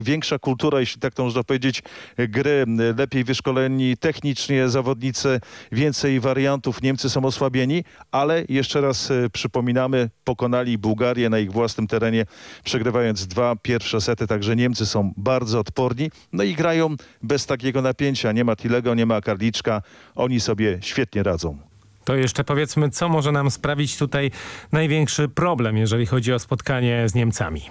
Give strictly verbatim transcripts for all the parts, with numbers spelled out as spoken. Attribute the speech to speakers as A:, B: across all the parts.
A: większa kultura, jeśli tak to można powiedzieć, gry, lepiej wyszkoleni technicznie zawodnicy, więcej wariantów. Niemcy są osłabieni, ale jeszcze raz przypominamy, pokonali Bułgarię na ich własnym terenie, przegrywając dwa pierwsze sety, także Niemcy są bardzo odporni, no i grają bez takiego napięcia. Nie ma Tilego, nie ma Karliczka, oni sobie świetnie radzą.
B: To jeszcze powiedzmy, co może nam sprawić tutaj największy problem, jeżeli chodzi o spotkanie z Niemcami?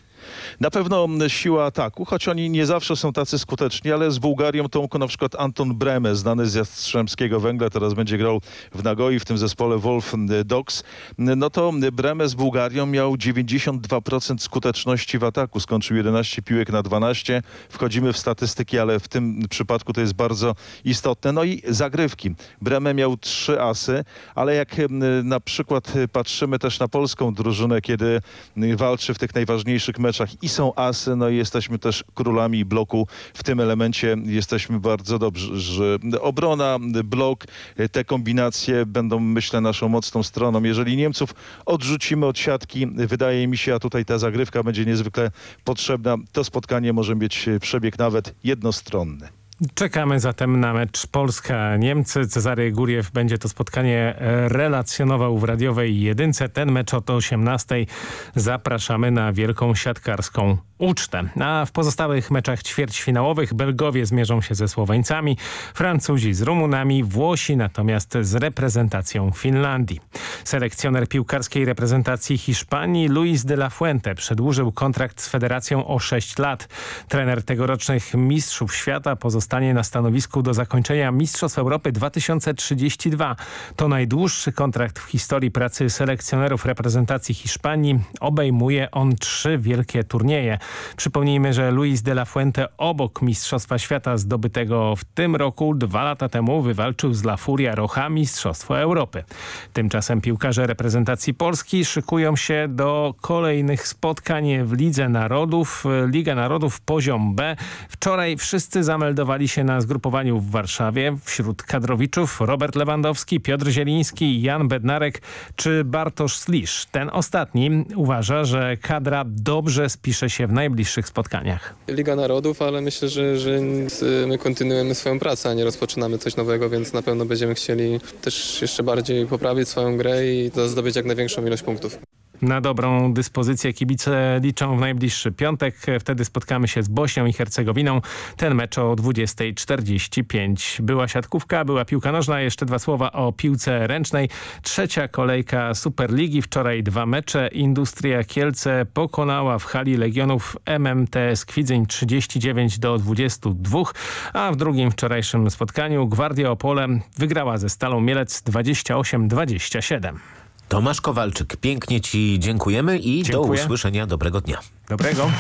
A: Na pewno siła ataku, choć oni nie zawsze są tacy skuteczni, ale z Bułgarią Tomku na przykład Anton Breme, znany z Jastrzębskiego Węgla, teraz będzie grał w Nagoi, w tym zespole Wolf Dogs. No to Breme z Bułgarią miał dziewięćdziesiąt dwa procent skuteczności w ataku, skończył jedenaście piłek na dwanaście. Wchodzimy w statystyki, ale w tym przypadku to jest bardzo istotne. No i zagrywki. Breme miał trzy asy, ale jak na przykład patrzymy też na polską drużynę, kiedy walczy w tych najważniejszych meczach i są asy, no i jesteśmy też królami bloku. W tym elemencie jesteśmy bardzo dobrzy, że obrona, blok, te kombinacje będą, myślę, naszą mocną stroną. Jeżeli Niemców odrzucimy od siatki, wydaje mi się, a tutaj ta zagrywka będzie niezwykle potrzebna, to spotkanie może mieć przebieg nawet jednostronny.
B: Czekamy zatem na mecz Polska-Niemcy. Cezary Góriew będzie to spotkanie relacjonował w radiowej jedynce. Ten mecz od osiemnastej zapraszamy na wielką siatkarską ucztę. A w pozostałych meczach ćwierćfinałowych Belgowie zmierzą się ze Słoweńcami, Francuzi z Rumunami, Włosi natomiast z reprezentacją Finlandii. Selekcjoner piłkarskiej reprezentacji Hiszpanii Luis de la Fuente przedłużył kontrakt z federacją o sześć lat. Trener tegorocznych Mistrzów Świata pozostanie na stanowisku do zakończenia Mistrzostw Europy dwa tysiące trzydzieści dwa. To najdłuższy kontrakt w historii pracy selekcjonerów reprezentacji Hiszpanii. Obejmuje on trzy wielkie turnieje. Przypomnijmy, że Luis de la Fuente obok Mistrzostwa Świata zdobytego w tym roku dwa lata temu wywalczył z La Furia Roja Mistrzostwo Europy. Tymczasem piłkarze reprezentacji Polski szykują się do kolejnych spotkań w Lidze Narodów. Liga Narodów poziom B. Wczoraj wszyscy zameldowali się na zgrupowaniu w Warszawie. Wśród kadrowiczów Robert Lewandowski, Piotr Zieliński, Jan Bednarek czy Bartosz Slisz. Ten ostatni uważa, że kadra dobrze spisze się w najbliższych spotkaniach.
C: Liga Narodów, ale myślę, że, że my kontynuujemy swoją pracę, a nie rozpoczynamy coś nowego, więc na pewno będziemy chcieli też jeszcze bardziej poprawić swoją grę i zdobyć jak największą ilość punktów.
B: Na dobrą dyspozycję kibice liczą w najbliższy piątek. Wtedy spotkamy się z Bośnią i Hercegowiną. Ten mecz o dwudziestej czterdzieści pięć. Była siatkówka, była piłka nożna. Jeszcze dwa słowa o piłce ręcznej. Trzecia kolejka Superligi. Wczoraj dwa mecze. Industria Kielce pokonała w hali Legionów M M T Skwidzyn trzydzieści dziewięć do dwudziestu dwóch. A w drugim wczorajszym spotkaniu Gwardia Opole wygrała ze Stalą Mielec dwadzieścia osiem dwadzieścia siedem.
D: Tomasz Kowalczyk, pięknie Ci dziękujemy i
B: Dziękuję.
D: Do usłyszenia. Dobrego dnia.
B: Dobrego.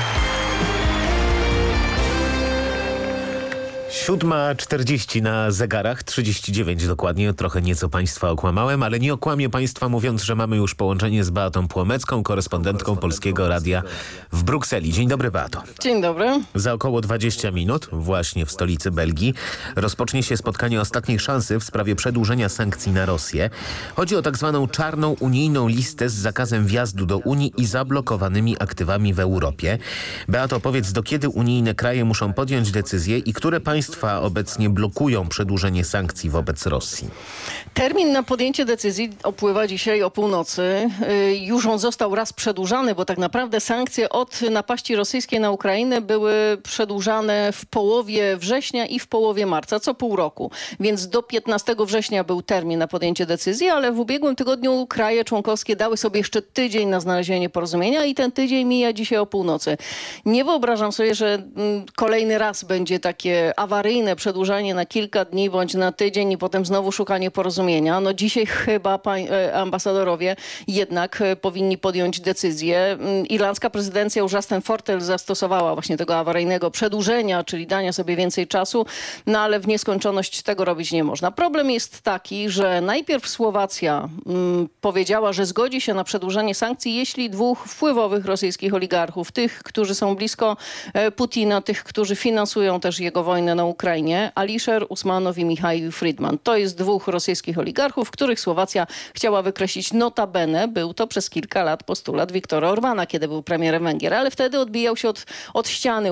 D: siódma czterdzieści na zegarach, trzydzieści dziewięć dokładnie. Trochę nieco Państwa okłamałem, ale nie okłamię Państwa mówiąc, że mamy już połączenie z Beatą Płomecką, korespondentką Polskiego Radia w Brukseli. Dzień dobry, Beato.
E: Dzień dobry.
D: Za około dwadzieścia minut, właśnie w stolicy Belgii, rozpocznie się spotkanie ostatniej szansy w sprawie przedłużenia sankcji na Rosję. Chodzi o tak zwaną czarną unijną listę z zakazem wjazdu do Unii i zablokowanymi aktywami w Europie. Beato, powiedz, do kiedy unijne kraje muszą podjąć decyzję i które państwa obecnie blokują przedłużenie sankcji wobec Rosji?
E: Termin na podjęcie decyzji upływa dzisiaj o północy. Już on został raz przedłużany, bo tak naprawdę sankcje od napaści rosyjskiej na Ukrainę były przedłużane w połowie września i w połowie marca, co pół roku. Więc do piętnastego września był termin na podjęcie decyzji, ale w ubiegłym tygodniu kraje członkowskie dały sobie jeszcze tydzień na znalezienie porozumienia i ten tydzień mija dzisiaj o północy. Nie wyobrażam sobie, że kolejny raz będzie takie awaryjne przedłużanie na kilka dni bądź na tydzień i potem znowu szukanie porozumienia. No dzisiaj chyba pań, ambasadorowie jednak powinni podjąć decyzję. Irlandzka prezydencja już raz ten fortel zastosowała właśnie tego awaryjnego przedłużenia, czyli dania sobie więcej czasu, no ale w nieskończoność tego robić nie można. Problem jest taki, że najpierw Słowacja mm, powiedziała, że zgodzi się na przedłużenie sankcji, jeśli dwóch wpływowych rosyjskich oligarchów, tych, którzy są blisko e, Putina, tych, którzy finansują też jego wojnę na Ukrainie, Alisher Usmanow i Michał Friedman. To jest dwóch rosyjskich oligarchów, których Słowacja chciała wykreślić. Notabene był to przez kilka lat postulat Viktora Orbana, kiedy był premierem Węgier, ale wtedy odbijał się od, od ściany.